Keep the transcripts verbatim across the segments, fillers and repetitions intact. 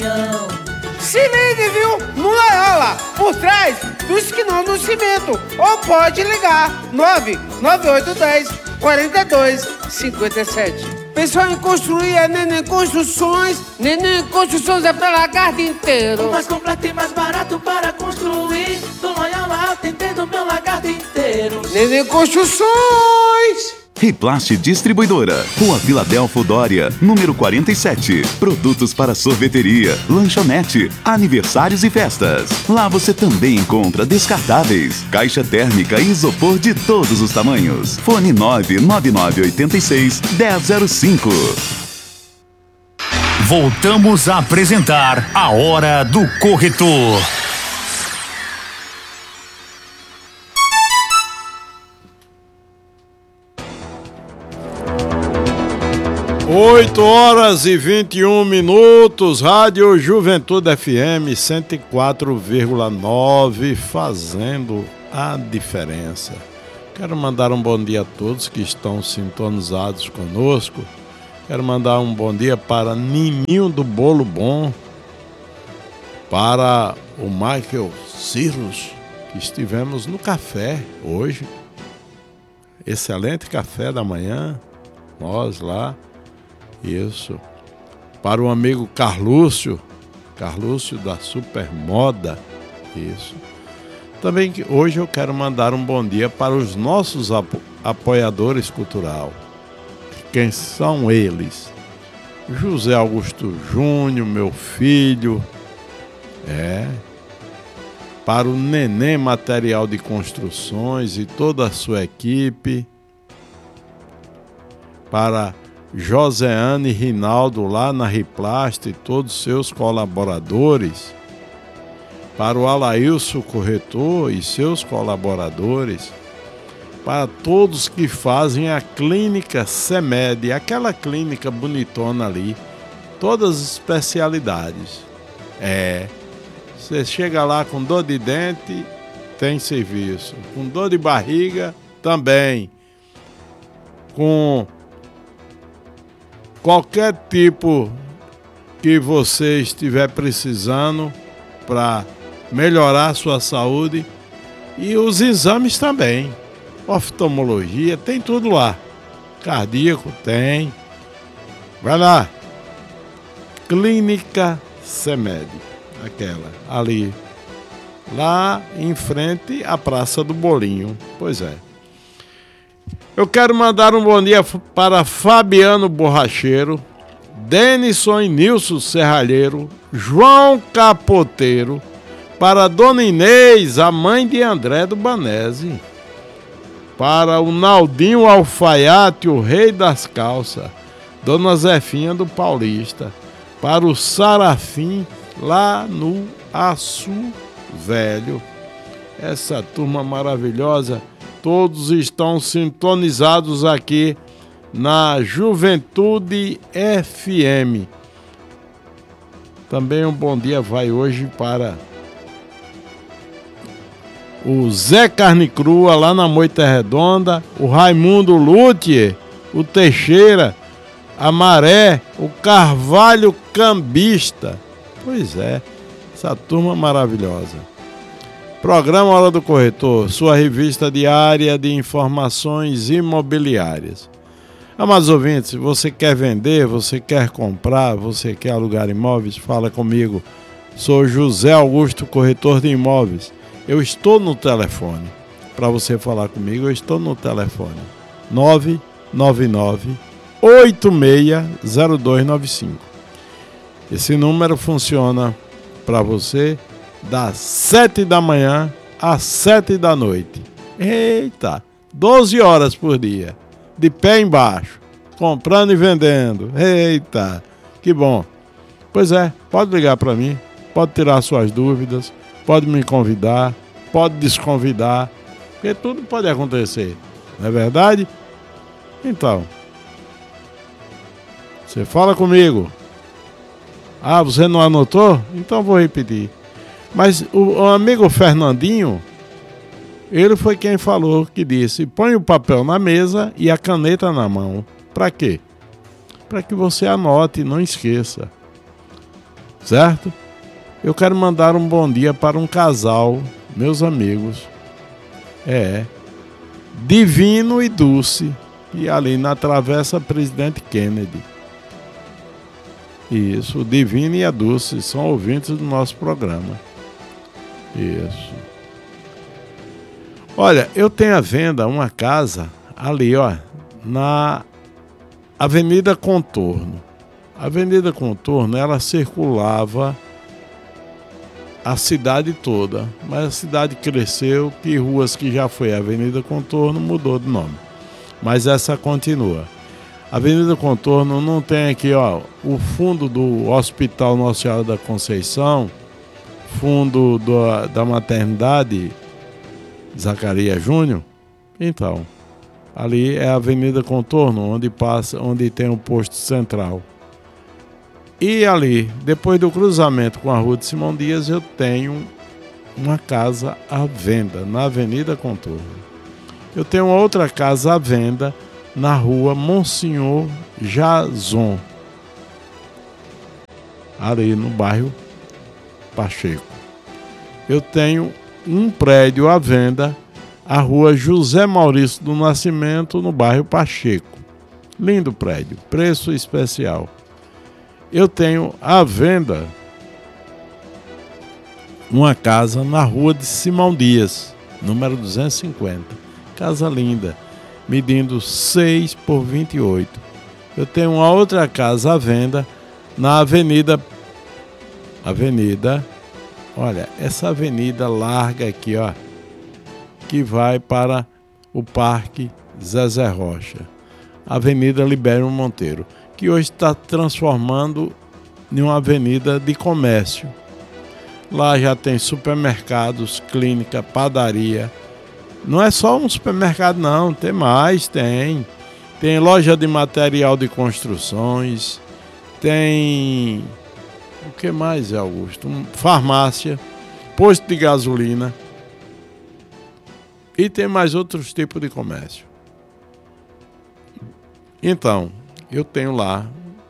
União. Se ligue, viu? No Loyola, por trás do esquinão do cimento. Ou pode ligar nove nove oito um zero quatro dois cinco sete. Pensou em construir é Neném Construções. Neném Construções é pra lagarto inteiro. O mais completo e mais barato para construir. Do Loyola tem do meu lagarto inteiro. Neném Construções. Riplast Distribuidora, Rua Filadelfo Dória, número quarenta e sete. Produtos para sorveteria, lanchonete, aniversários e festas. Lá você também encontra descartáveis, caixa térmica e isopor de todos os tamanhos. Fone nove nove nove oito seis um zero zero cinco. Voltamos a apresentar a Hora do Corretor. oito horas e vinte e um minutos, Rádio Juventude F M cento e quatro vírgula nove, fazendo a diferença. Quero mandar um bom dia a todos que estão sintonizados conosco. Quero mandar um bom dia para Nininho do Bolo Bom, para o Michael Cirrus, que estivemos no café hoje. Excelente café da manhã, nós lá. Isso. Para o amigo Carlúcio, Carlúcio da Super Moda. Isso. Também que hoje eu quero mandar um bom dia para os nossos apo- apoiadores cultural. Quem são eles? José Augusto Júnior, meu filho. É. Para o Neném Material de Construções e toda a sua equipe. Para Joseane e Rinaldo lá na Riplast e todos os seus colaboradores. Para o Alailson Corretor e seus colaboradores. Para todos que fazem a clínica CEMED, aquela clínica bonitona ali. Todas as especialidades. É. Você chega lá com dor de dente, tem serviço. Com dor de barriga, também. Com qualquer tipo que você estiver precisando para melhorar a sua saúde. E os exames também. Oftalmologia, tem tudo lá. Cardíaco, tem. Vai lá. Clínica CEMED. Aquela, ali. Lá em frente à Praça do Bolinho. Pois é. Eu quero mandar um bom dia para Fabiano Borracheiro, Denison e Nilson Serralheiro, João Capoteiro, para Dona Inês, a mãe de André do Banese, para o Naldinho Alfaiate, o rei das calças, Dona Zefinha do Paulista, para o Sarafim, lá no Açu Velho. Essa turma maravilhosa. Todos estão sintonizados aqui na Juventude F M. Também um bom dia vai hoje para o Zé Carne Crua, lá na Moita Redonda, o Raimundo Luthier, o Teixeira, a Maré, o Carvalho Cambista. Pois é, essa turma maravilhosa. Programa Hora do Corretor, sua revista diária de informações imobiliárias. Amados ouvintes, você quer vender, você quer comprar, você quer alugar imóveis, fala comigo. Sou José Augusto, corretor de imóveis. Eu estou no telefone. Para você falar comigo, eu estou no telefone. nove nove nove, oito seis zero dois nove cinco. Esse número funciona para você das sete da manhã às sete da noite. Eita, doze horas por dia, de pé embaixo, comprando e vendendo. Eita, que bom. Pois é, pode ligar para mim, pode tirar suas dúvidas, pode me convidar, pode desconvidar, porque tudo pode acontecer, não é verdade? Então, você fala comigo. Ah, você não anotou? Então vou repetir. Mas o, o amigo Fernandinho, ele foi quem falou, que disse, põe o papel na mesa e a caneta na mão. Para quê? Para que você anote e não esqueça. certo? Eu quero mandar um bom dia para um casal, meus amigos, é, Divino e Dulce, e ali na Travessa Presidente Kennedy. Isso, o Divino e a Dulce são ouvintes do nosso programa. Isso. Olha, eu tenho à venda uma casa ali, ó, na Avenida Contorno. A Avenida Contorno, ela circulava a cidade toda, mas a cidade cresceu, que ruas que já foi a Avenida Contorno mudou de nome, mas essa continua. A Avenida Contorno não tem aqui, ó, o fundo do Hospital Nossa Senhora da Conceição, fundo do, da maternidade Zacarias Júnior. Então, ali é a Avenida Contorno, onde passa, onde tem o posto central. E ali, depois do cruzamento com a Rua de Simão Dias, eu tenho uma casa à venda na Avenida Contorno. Eu tenho outra casa à venda na Rua Monsenhor Jason, ali no bairro Pacheco. Eu tenho um prédio à venda, a Rua José Maurício do Nascimento, no bairro Pacheco. Lindo prédio, preço especial. Eu tenho à venda uma casa na Rua de Simão Dias, número duzentos e cinquenta. Casa linda, medindo seis por vinte e oito. Eu tenho uma outra casa à venda na Avenida... Avenida... Olha, essa avenida larga aqui, ó, que vai para o Parque Zezé Rocha. Avenida Libério Monteiro, que hoje está transformando em uma avenida de comércio. Lá já tem supermercados, clínica, padaria. Não é só um supermercado não, tem mais, tem. Tem loja de material de construções, tem... O que mais, Augusto? Farmácia, posto de gasolina e tem mais outros tipos de comércio. Então, eu tenho lá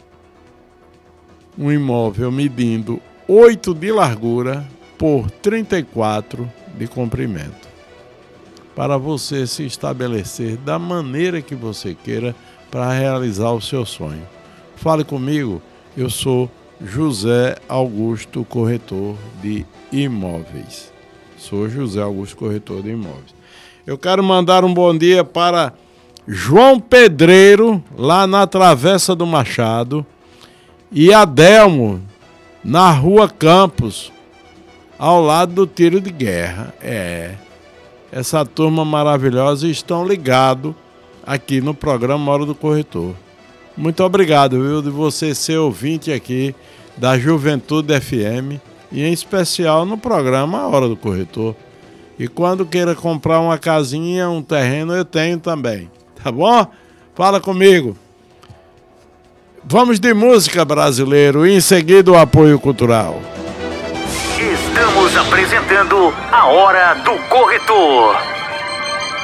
um imóvel medindo oito de largura por trinta e quatro de comprimento, para você se estabelecer da maneira que você queira para realizar o seu sonho. Fale comigo, eu sou José Augusto, corretor de imóveis. Sou José Augusto, corretor de imóveis. Eu quero mandar um bom dia para João Pedreiro, lá na Travessa do Machado, e Adelmo, na Rua Campos, ao lado do tiro de guerra. É, essa turma maravilhosa estão ligados aqui no programa Hora do Corretor. Muito obrigado, viu, de você ser ouvinte aqui da Juventude F M e em especial no programa Hora do Corretor. E quando queira comprar uma casinha, um terreno, eu tenho também. Tá bom? Fala comigo. Vamos de música brasileiro e em seguida o apoio cultural. Estamos apresentando a Hora do Corretor.